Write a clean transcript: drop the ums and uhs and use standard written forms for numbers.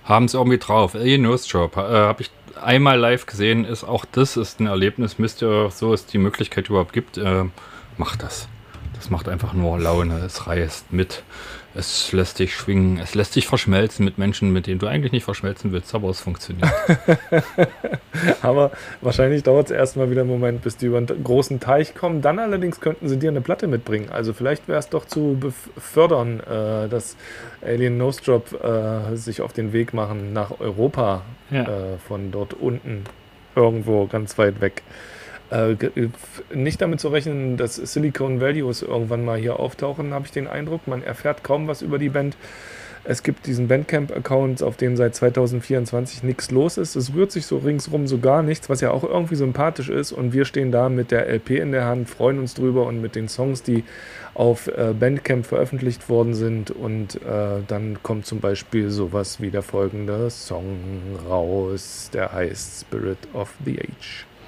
haben es irgendwie drauf. Alien Nose Job habe ich einmal live gesehen. Das ist ein Erlebnis. Müsst ihr, so es die Möglichkeit überhaupt gibt, macht das. Das macht einfach nur Laune. Es reißt mit. Es lässt dich schwingen. Es lässt dich verschmelzen mit Menschen, mit denen du eigentlich nicht verschmelzen willst, aber es funktioniert. Aber wahrscheinlich dauert es erstmal wieder einen Moment, bis die über einen großen Teich kommen. Dann allerdings könnten sie dir eine Platte mitbringen. Also vielleicht wäre es doch zu befördern, dass Alien Nose Job sich auf den Weg machen nach Europa, Ja. von dort unten irgendwo ganz weit weg. Nicht damit zu rechnen, dass Silicon Values irgendwann mal hier auftauchen, habe ich den Eindruck. Man erfährt kaum was über die Band. Es gibt diesen Bandcamp-Account, auf dem seit 2024 nichts los ist. Es rührt sich so ringsrum so gar nichts, was ja auch irgendwie sympathisch ist. Und wir stehen da mit der LP in der Hand, freuen uns drüber und mit den Songs, die auf Bandcamp veröffentlicht worden sind. Und dann kommt zum Beispiel sowas wie der folgende Song raus, der heißt Spirit of the Age.